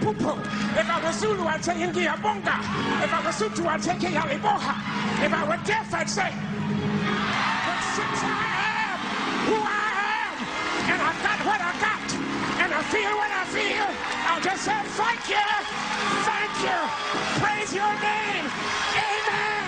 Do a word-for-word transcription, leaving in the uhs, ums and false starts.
Pupo. If I was Zulu, I'd say Ingia Bonga. If I was Sutu, I'd say Kialiboha. If I were deaf, I'd say, but since I am who I am, and I've got what I got, and I feel what I feel, I'll just say thank you, thank you, praise your name, amen.